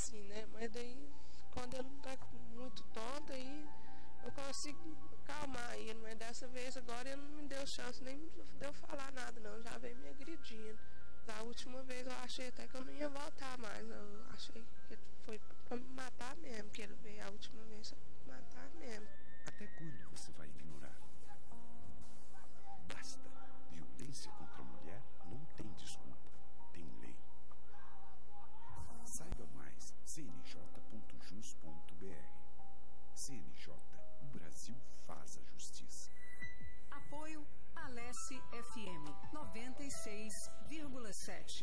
assim, né? Mas daí, quando ele não tá muito tonto, aí eu consigo calmar ele. Mas dessa vez agora ele não me deu chance nem de eu falar nada, não. Já veio me agredindo. Da última vez eu achei até que eu não ia voltar mais. Eu achei que foi pra me matar mesmo, que ele veio a última vez pra me matar mesmo. Até quando você vai ignorar? Basta. Violência contra a mulher não tem desculpa, tem lei. Saiba mais, cnj.jus.br. CNJ, o Brasil faz a justiça. Apoio Alesse FM 96,7.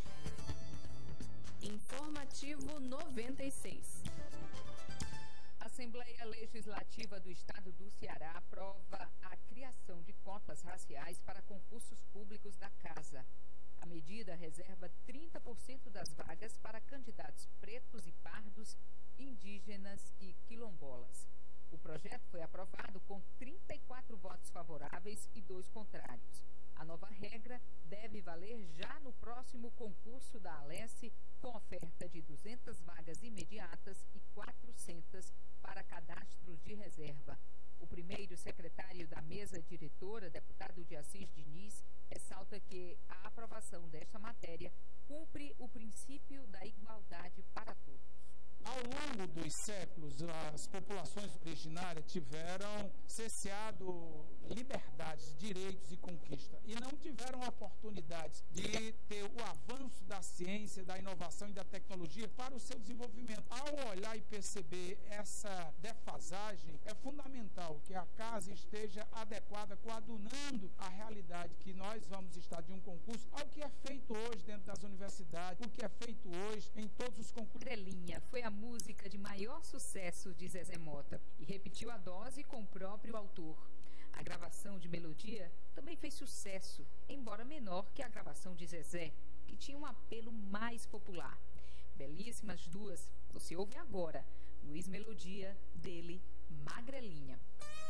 Informativo 96. A Assembleia Legislativa do Estado do Ceará aprova a criação de cotas raciais para concursos públicos da Casa. A medida reserva 30% das vagas para candidatos pretos e pardos, indígenas e quilombolas. O projeto foi aprovado com 34 votos favoráveis e 2 contrários. A nova regra deve valer já no próximo concurso da Alesse, com oferta de 200 vagas imediatas e 400 para cadastros de reserva. O primeiro secretário da mesa diretora, deputado de Assis Diniz, ressalta que a aprovação desta matéria cumpre o princípio da igualdade para todos. Ao longo dos séculos, as populações originárias tiveram cesseado liberdades, direitos e conquista e não tiveram oportunidades de ter o avanço da ciência, da inovação e da tecnologia para o seu desenvolvimento. Ao olhar e perceber essa defasagem, é fundamental que a casa esteja adequada, coadunando a realidade que nós vamos estar de um concurso ao que é feito hoje dentro das universidades, o que é feito hoje em todos os concursos. Magrelinha foi a música de maior sucesso de Zezé Mota e repetiu a dose com o próprio autor. A gravação de melodia também fez sucesso, embora menor que a gravação de Zezé, que tinha um apelo mais popular. Belíssimas duas, você ouve agora, Luiz Melodia, dele, Magrelinha.